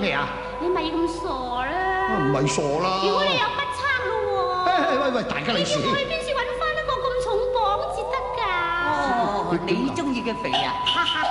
咩啊？ 你咪咁傻啦！ 唔係傻啦。 如果你有不測咯喎， 喂，大家利是。 你要去邊處揾翻一個咁重磅至得㗎？ 哦，你中意嘅肥啊！